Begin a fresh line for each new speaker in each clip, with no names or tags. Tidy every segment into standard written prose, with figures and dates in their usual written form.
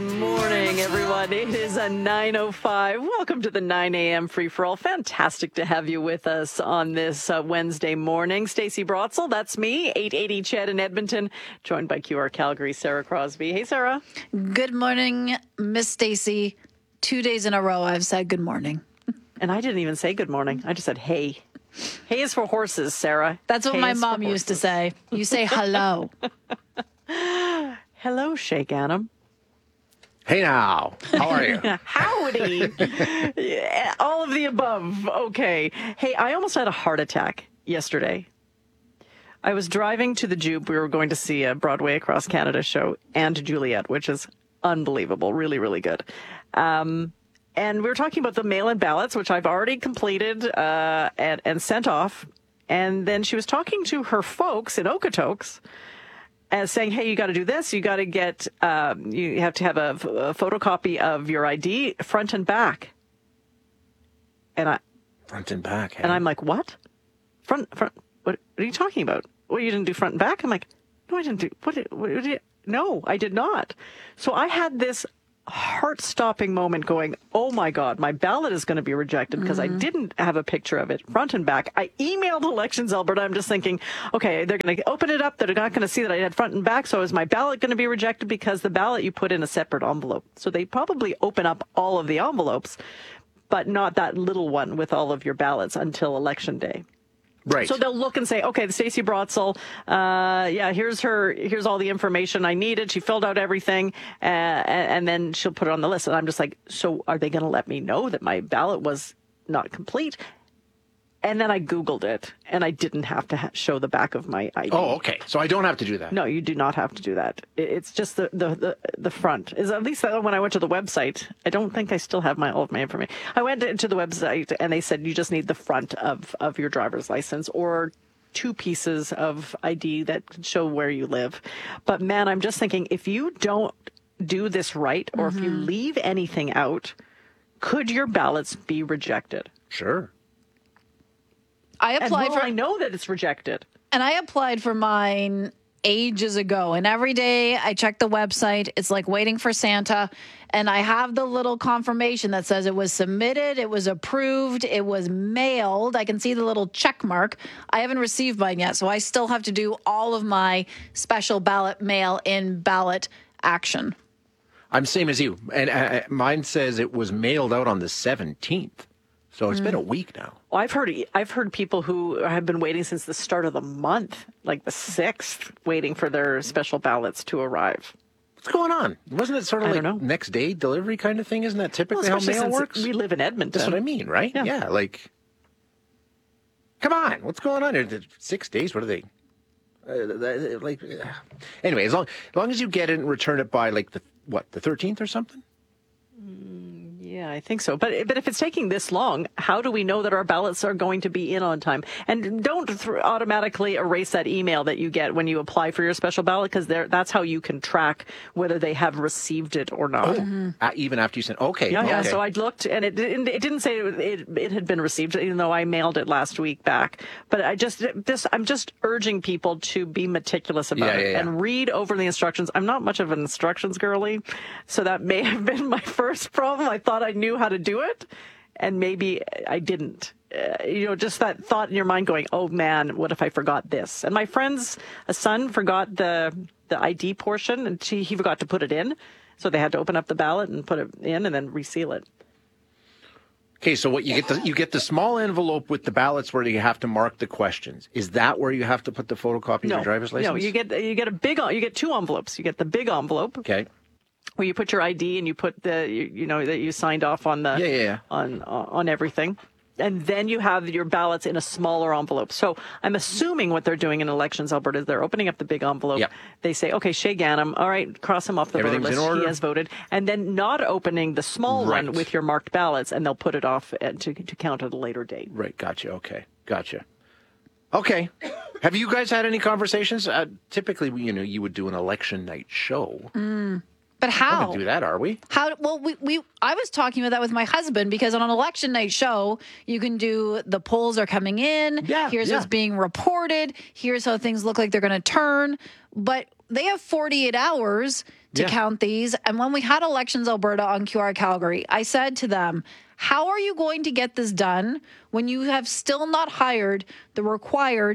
morning, everyone. It is a 9:05. Welcome to the 9 a.m. free-for-all. Fantastic to have you with us on this Wednesday morning. Stacey Brotzel, that's me, 880 Ched in Edmonton, joined by QR Calgary, Sarah Crosby. Hey, Sarah.
Good morning, Miss Stacey. 2 days in a row I've said good morning.
And I didn't even say good morning. I just said hey. Hey is for horses, Sarah.
That's what my mom used to say. You say hello.
Hello, Shay Gannam.
Hey now, how are you?
Howdy. Yeah, all of the above. Okay. Hey, I almost had a heart attack yesterday. I was driving to the Jupe. We were going to see a Broadway Across Canada show and Juliet, which is unbelievable. Really, really good. And we were talking about the mail-in ballots, which I've already completed and sent off. And then she was talking to her folks in Okotoks and saying, hey, you got to do this. You got to get, you have to have a photocopy of your ID front and back. And
Front and back. Hey?
And I'm like, what? Front, what are you talking about? Well, you didn't do front and back? I'm like, no, I didn't do, no, I did not. So I had this heart-stopping moment going, oh my God, my ballot is going to be rejected because I didn't have a picture of it front and back. I emailed Elections Alberta. I'm just thinking, okay, they're going to open it up. They're not going to see that I had front and back. So is my ballot going to be rejected because the ballot you put in a separate envelope? So they probably open up all of the envelopes, but not that little one with all of your ballots until Election Day.
Right.
So they'll look and say, okay, Stacey Brotzel, here's all the information I needed. She filled out everything, and then she'll put it on the list. And I'm just like, so are they going to let me know that my ballot was not complete? And then I Googled it, and I didn't have to show the back of my ID.
Oh, okay. So I don't have to do that.
No, you do not have to do that. It's just the front. Is at least when I went to the website. I don't think I still have all of my information. I went to the website, and they said you just need the front of your driver's license or 2 pieces of ID that show where you live. But man, I'm just thinking, if you don't do this right, or if you leave anything out, could your ballots be rejected?
Sure.
I applied
I know that it's rejected.
And I applied for mine ages ago. And every day I check the website. It's like waiting for Santa. And I have the little confirmation that says it was submitted, it was approved, it was mailed. I can see the little check mark. I haven't received mine yet. So I still have to do all of my special ballot mail in ballot action.
I'm same as you. And mine says it was mailed out on the 17th. So it's been a week now.
Well, I've heard people who have been waiting since the start of the month, like the 6th, waiting for their special ballots to arrive.
What's going on? Wasn't it sort of like next day delivery kind of thing? Isn't that typically how mail works?
We live in Edmonton.
That's what I mean, right? Yeah. Like, come on. What's going on here? 6 days? What are they? Anyway, as long as you get it and return it by like the 13th or something?
Yeah, I think so. But if it's taking this long, how do we know that our ballots are going to be in on time? And don't automatically erase that email that you get when you apply for your special ballot, because that's how you can track whether they have received it or not.
Even after you sent, okay.
Yeah.
Okay.
So I looked, and it didn't say it had been received, even though I mailed it last week back. But I'm just urging people to be meticulous about it and read over the instructions. I'm not much of an instructions girly, so that may have been my first problem. I thought I knew how to do it, and maybe I didn't. Just that thought in your mind going, oh man, what if I forgot this? And my friend's son forgot the ID portion, and he forgot to put it in. So they had to open up the ballot and put it in and then reseal it.
Okay, so what you get the small envelope with the ballots where you have to mark the questions. Is that where you have to put the photocopy of your driver's license?
No, you get you get 2 envelopes. You get the big envelope.
Okay.
Where you put your ID and you put that you signed off on the on everything. And then you have your ballots in a smaller envelope. So I'm assuming what they're doing in Elections Alberta is they're opening up the big envelope. Yep. They say, okay, Shay Gannam, all right, cross him off the voter list. He has voted. And then not opening the small one with your marked ballots, and they'll put it off to count at a later date.
Right, gotcha. Okay, gotcha. Okay. Have you guys had any conversations? Typically, you would do an election night show.
But how?
We're not gonna do that, are we?
How? Well, I was talking about that with my husband, because on an election night show, you can do the polls are coming in. Here's what's being reported. Here's how things look like they're going to turn. But they have 48 hours to
Yeah.
count these. And when we had Elections Alberta on QR Calgary, I said to them, how are you going to get this done when you have still not hired the required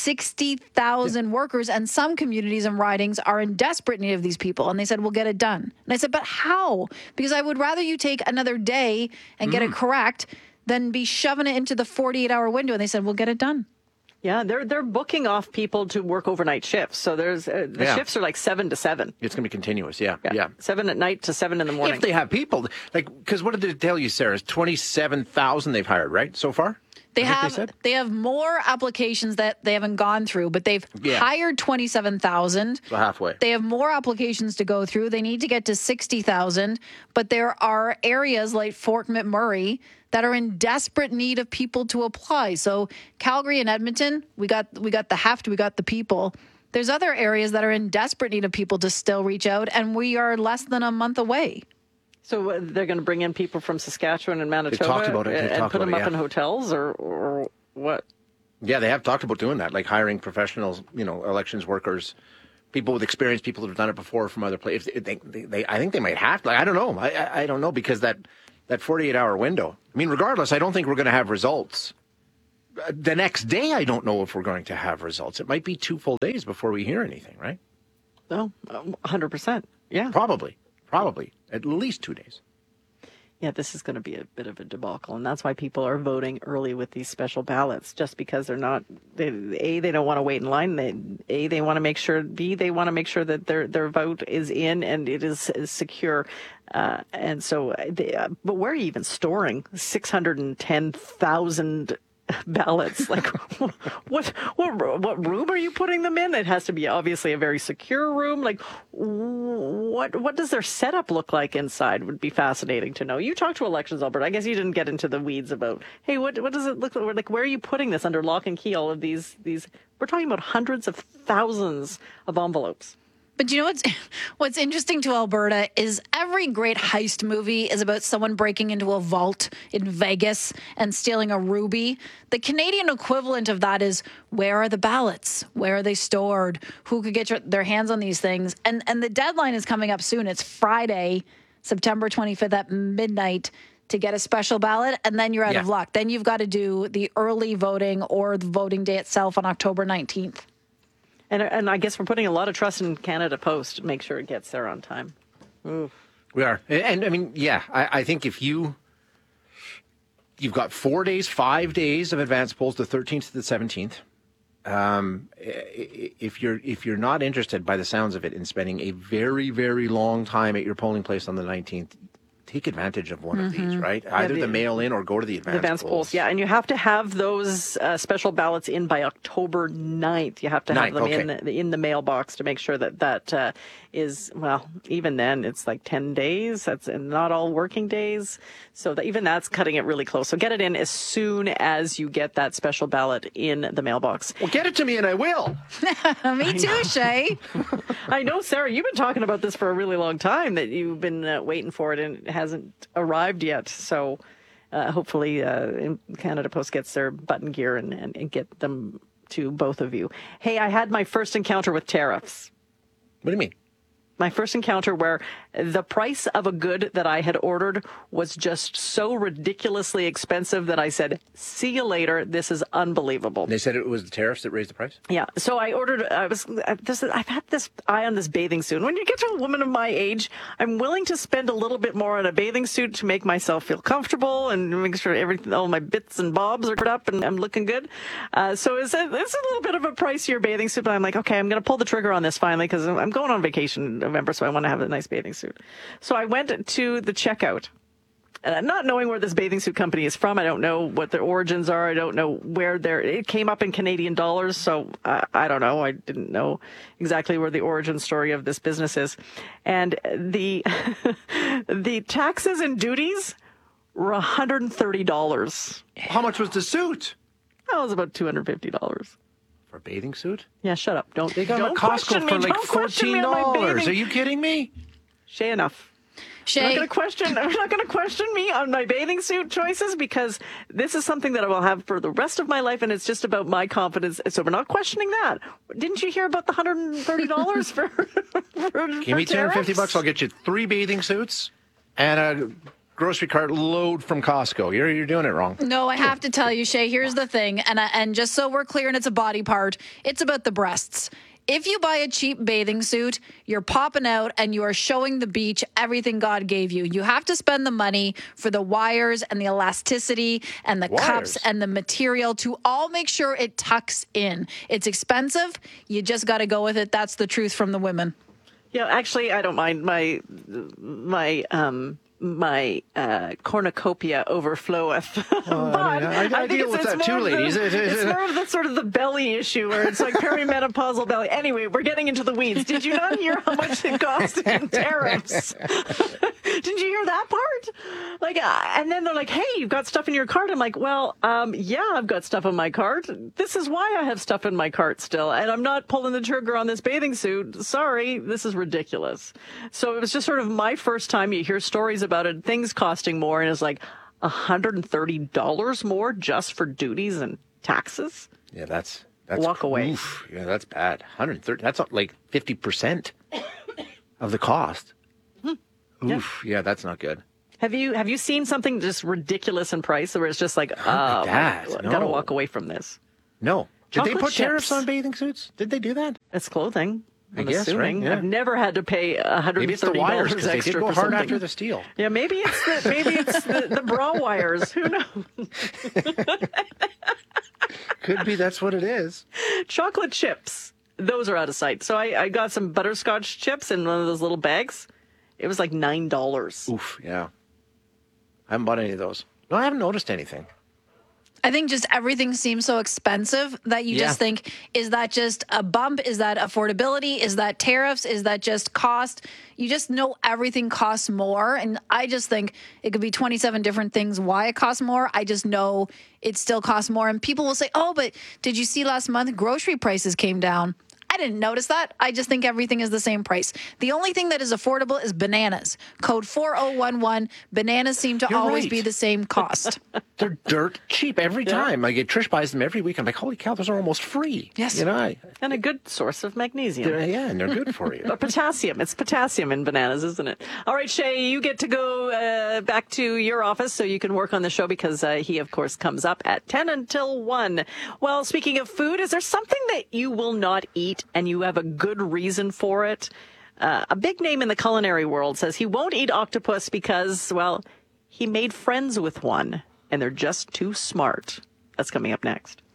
60,000 workers, and some communities and ridings are in desperate need of these people? And they said, we'll get it done. And I said, but how? Because I would rather you take another day and get it correct than be shoving it into the 48-hour window. And they said, we'll get it done.
Yeah, they're booking off people to work overnight shifts. So there's the shifts are like 7 to 7.
It's going to be continuous. Yeah.
7 at night to 7 in the morning.
If they have people, like, because what did they tell you, Sarah? It's 27,000 they've hired, right, so far?
They
I think
have
said?
they have more applications that they haven't gone through, but they've hired 27,000.
So halfway.
They have more applications to go through. They need to get to 60,000, but there are areas like Fort McMurray that are in desperate need of people to apply. So Calgary and Edmonton, we got the heft, we got the people. There's other areas that are in desperate need of people to still reach out, and we are less than a month away.
So they're going to bring in people from Saskatchewan and Manitoba
talked about it.
and put them up
yeah.
in hotels or what?
Yeah, they have talked about doing that, like hiring professionals, elections workers, people with experience, people that have done it before from other places. I think they might have to. Like, I don't know. I don't know, because that 48-hour window. I mean, regardless, I don't think we're going to have results. The next day, I don't know if we're going to have results. It might be 2 full days before we hear anything, right?
No, 100%. Yeah.
Probably. At least 2 days.
Yeah, this is going to be a bit of a debacle, and that's why people are voting early with these special ballots, just because they're not. They don't want to wait in line. They want to make sure. They want to make sure that their vote is in and it is secure. And so, but where are you even storing 610,000 ballots? Like, what room are you putting them in? It has to be obviously a very secure room. Like, what does their setup look like inside? Would be fascinating to know. You talked to Elections Alberta. I guess you didn't get into the weeds about, hey, what does it look like? Like, where are you putting this under lock and key? All of these. We're talking about hundreds of thousands of envelopes.
But you know what's interesting to Alberta is every great heist movie is about someone breaking into a vault in Vegas and stealing a ruby. The Canadian equivalent of that is, where are the ballots? Where are they stored? Who could get their hands on these things? And the deadline is coming up soon. It's Friday, September 25th at midnight to get a special ballot, and then you're out of luck. Then you've got to do the early voting or the voting day itself on October 19th.
And I guess we're putting a lot of trust in Canada Post to make sure it gets there on time. Oof.
We are. And I mean, I think if you've got 4 days, 5 days of advance polls, the 13th to the 17th. If you're not interested, by the sounds of it, in spending a very, very long time at your polling place on the 19th, take advantage of one of these, right? Either the mail-in or go to the advance polls.
Yeah, and you have to have those special ballots in by October 9th. You have to have them in the mailbox to make sure that is, well, even then, it's like 10 days. That's not all working days. So even that's cutting it really close. So get it in as soon as you get that special ballot in the mailbox.
Well, get it to me and I will.
Me too, Shay.
I know, Sarah, you've been talking about this for a really long time, that you've been waiting for it and it hasn't arrived yet. So hopefully Canada Post gets their button gear and get them to both of you. Hey, I had my first encounter with tariffs.
What do you mean?
My first encounter where the price of a good that I had ordered was just so ridiculously expensive that I said, see you later. This is unbelievable.
They said it was the tariffs that raised the price?
Yeah. So I ordered, I've had this eye on this bathing suit. When you get to a woman of my age, I'm willing to spend a little bit more on a bathing suit to make myself feel comfortable and make sure all my bits and bobs are put up and I'm looking good. So it's a little bit of a pricier bathing suit, but I'm like, okay, I'm going to pull the trigger on this finally because I'm going on vacation in November, so I want to have a nice bathing suit. So I went to the checkout, not knowing where this bathing suit company is from. I don't know what their origins are. I don't know where it came up in Canadian dollars. So I don't know. I didn't know exactly where the origin story of this business is. And the taxes and duties were $130.
How much was the suit?
That was about $250.
For a bathing suit?
Yeah, shut up. They
got them at Costco for like $14. Are you kidding me?
Shay, enough.
Shay,
I'm not going to question me on my bathing suit choices because this is something that I will have for the rest of my life, and it's just about my confidence. So we're not questioning that. Didn't you hear about the $130 for
Give me $250. I'll get you 3 bathing suits and a grocery cart load from Costco. You're doing it wrong.
No, I have to tell you, Shay, here's the thing. And just so we're clear, and it's a body part, it's about the breasts. If you buy a cheap bathing suit, you're popping out and you are showing the beach everything God gave you. You have to spend the money for the wires and the elasticity and the cups and the material to all make sure it tucks in. It's expensive. You just got to go with it. That's the truth from the women.
Yeah, actually, I don't mind my cornucopia overfloweth.
I deal with that too, ladies.
It's more of the sort of the belly issue where it's like perimenopausal belly. Anyway, we're getting into the weeds. Did you not hear how much it cost in tariffs? Did you hear that part? Like, and then they're like, "Hey, you've got stuff in your cart." I'm like, "Well, yeah, I've got stuff in my cart. This is why I have stuff in my cart still, and I'm not pulling the trigger on this bathing suit. Sorry, this is ridiculous." So it was just sort of my first time. You hear stories about it, things costing more, and it's like $130 more just for duties and taxes.
Yeah, that's
walk away.
Oof, yeah, that's bad. 130. That's like 50% of the cost. Oof, yeah, that's not good.
Have you seen something just ridiculous in price where it's just like, oh, gotta walk away from this?
No. Did they
Chocolate
put tariffs
chips
on bathing suits? Did they do that?
It's clothing.
I
I'm
guess,
assuming.
right? Yeah.
I've never had to pay $130
Maybe it's the wires because they did
extra
go
for
hard
something.
after the steel.
Yeah, maybe it's the bra wires. Who knows?
Could be that's what it is.
Chocolate chips. Those are out of sight. So I got some butterscotch chips in one of those little bags. It was like $9.
Oof, yeah. I haven't bought any of those. No, I haven't noticed anything.
I think just everything seems so expensive that you just think, is that just a bump? Is that affordability? Is that tariffs? Is that just cost? You just know everything costs more. And I just think it could be 27 different things why it costs more. I just know it still costs more. And people will say, oh, but did you see last month grocery prices came down? I didn't notice that. I just think everything is the same price. The only thing that is affordable is bananas. Code 4011. Bananas seem to always be the same cost.
They're dirt cheap every time. Like Trish buys them every week. I'm like, holy cow, those are almost free.
Yes.
You know,
And a good source of magnesium.
and they're good for you.
Potassium. It's potassium in bananas, isn't it? All right, Shay, you get to go back to your office so you can work on the show because he, of course, comes up at 10 until 1. Well, speaking of food, is there something that you will not eat and you have a good reason for it? A big name in the culinary world says he won't eat octopus because, well, he made friends with one and they're just too smart. That's coming up next.